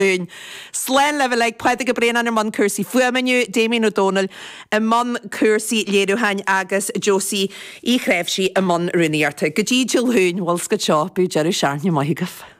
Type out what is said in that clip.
Slen le like pwede go brean an man cursi fuamenu Damien O'Donnell a man cursi leruhain agus Josie I crefsi a man runiarte. Gadi Jill Hoon wals go shaw bu Jerry Sharn you mahigaf.